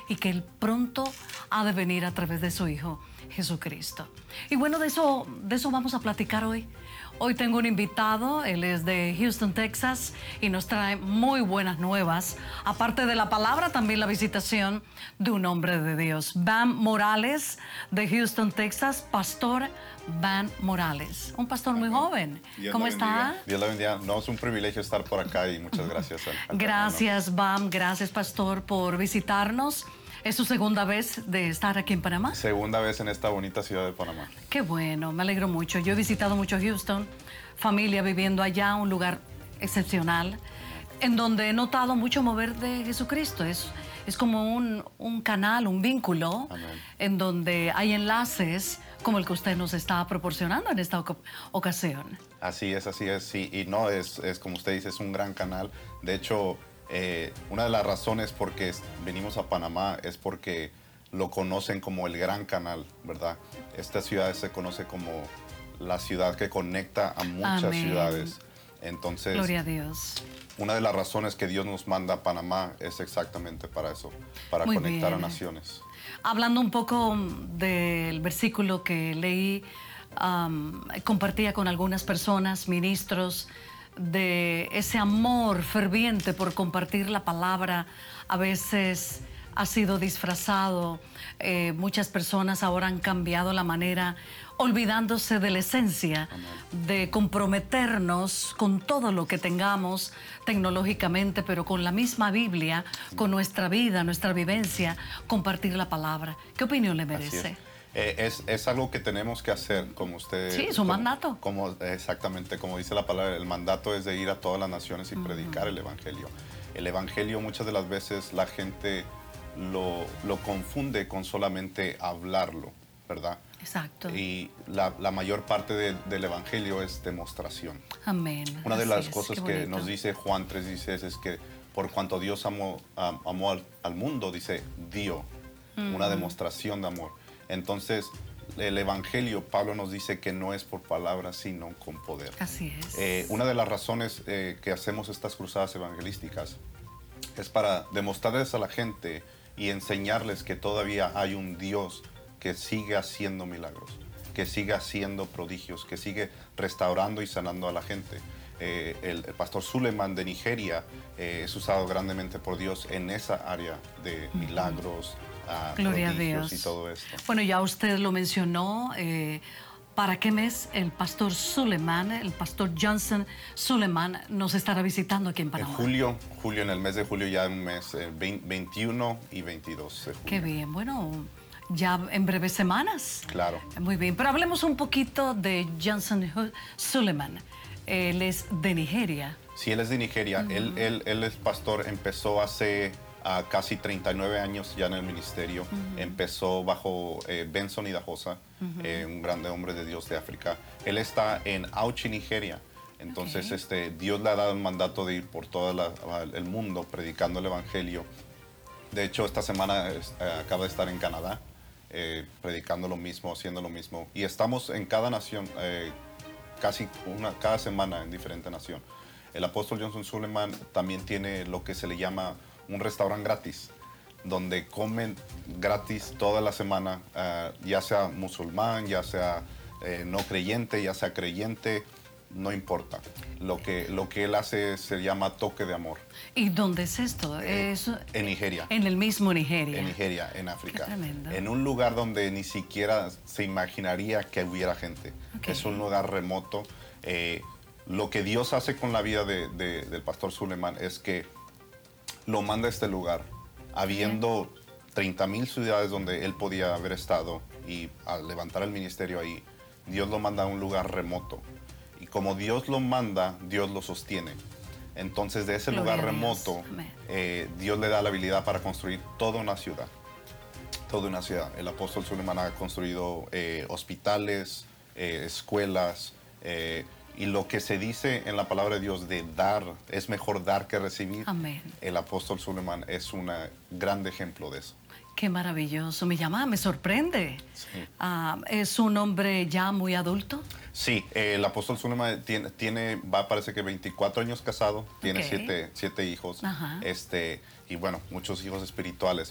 y que Él pronto ha de venir a través de su Hijo Jesucristo. Y bueno, de eso vamos a platicar hoy. Hoy tengo un invitado, él es de Houston, Texas, y nos trae muy buenas nuevas. Aparte de la palabra, también la visitación de un hombre de Dios. Bam Morales, de Houston, Texas, pastor Bam Morales. Un pastor muy joven. ¿Cómo está? Dios la bendiga. No, es un privilegio estar por acá y muchas gracias. Gracias, Bam. Gracias, pastor, por visitarnos. ¿Es su segunda vez de estar aquí en Panamá? Segunda vez en esta bonita ciudad de Panamá. Qué bueno, me alegro mucho. Yo he visitado mucho Houston, familia viviendo allá, un lugar excepcional, en donde he notado mucho mover de Jesucristo. Es como un canal, un vínculo, Amén. En donde hay enlaces como el que usted nos está proporcionando en esta ocasión. Así es, sí. Y no, es como usted dice, es un gran canal. De hecho, una de las razones por qué venimos a Panamá es porque lo conocen como el Gran Canal, ¿verdad? Esta ciudad se conoce como la ciudad que conecta a muchas Amén. Ciudades. Entonces, Gloria a Dios. Una de las razones que Dios nos manda a Panamá es exactamente para eso, para Muy conectar bien. a naciones. Hablando un poco del versículo que leí, compartía con algunas personas, ministros, de ese amor ferviente por compartir la palabra. A veces ha sido disfrazado. Muchas personas ahora han cambiado la manera, olvidándose de la esencia, de comprometernos con todo lo que tengamos tecnológicamente, pero con la misma Biblia, con nuestra vida, nuestra vivencia, compartir la palabra. ¿Qué opinión le merece? Es algo que tenemos que hacer, como usted... Sí, es un mandato. Exactamente, como dice la palabra, el mandato es de ir a todas las naciones y predicar el Evangelio. El Evangelio muchas de las veces la gente lo confunde con solamente hablarlo, ¿verdad? Exacto. Y la mayor parte del Evangelio es demostración. Amén. Una de Así las es, cosas qué que bonito. nos dice Juan 3:16 es que por cuanto Dios amó al mundo, dice, dio una demostración de amor. Entonces, el Evangelio, Pablo nos dice que no es por palabras, sino con poder. Así es. Una de las razones que hacemos estas cruzadas evangelísticas es para demostrarles a la gente y enseñarles que todavía hay un Dios que sigue haciendo milagros, que sigue haciendo prodigios, que sigue restaurando y sanando a la gente. El pastor Suleiman de Nigeria es usado grandemente por Dios en esa área de milagros, Gloria a prodigios Dios. y todo esto. Bueno, ya usted lo mencionó. ¿Para qué mes el pastor Suleiman, el pastor Johnson Suleiman, nos estará visitando aquí en En Panamá? julio, en el mes de julio, ya un mes, 21 y 22 de julio. Qué bien, bueno, ya en breves semanas. Claro. Muy bien, pero hablemos un poquito de Johnson Suleiman. Él es de Nigeria. Sí, él es de Nigeria. Él es pastor, empezó hace casi 39 años ya en el ministerio. Empezó bajo Benson Idahosa, un grande hombre de Dios de África. Él está en Auchi, Nigeria. Entonces, Dios le ha dado el mandato de ir por todo el mundo predicando el Evangelio. De hecho, esta semana acaba de estar en Canadá, predicando lo mismo, haciendo lo mismo. Y estamos en cada nación, cada semana en diferente nación. El apóstol Johnson Suleiman también tiene lo que se le llama un restaurante gratis, donde comen gratis toda la semana, ya sea musulmán, ya sea no creyente, ya sea creyente, no importa. Lo que él hace se llama toque de amor. ¿Y dónde es esto? En Nigeria. En el mismo Nigeria. En Nigeria, en África. Qué tremendo. En un lugar donde ni siquiera se imaginaría que hubiera gente. Okay. Es un lugar remoto. Lo que Dios hace con la vida del pastor Suleiman es que lo manda a este lugar, habiendo 30,000 ciudades donde él podía haber estado, y al levantar el ministerio ahí, Dios lo manda a un lugar remoto. Y como Dios lo manda, Dios lo sostiene. Entonces, de ese Gloria lugar a Dios. remoto, Amén. Dios le da la habilidad para construir toda una ciudad. Toda una ciudad. El apóstol Suleiman ha construido hospitales, escuelas, y lo que se dice en la palabra de Dios de dar, es mejor dar que recibir. Amén. El apóstol Suleiman es un gran ejemplo de eso. Qué maravilloso. Me sorprende. Sí. ¿Es un hombre ya muy adulto? Sí, el apóstol Suleiman parece que 24 años casado, tiene Ok. siete hijos, Ajá. y bueno, muchos hijos espirituales.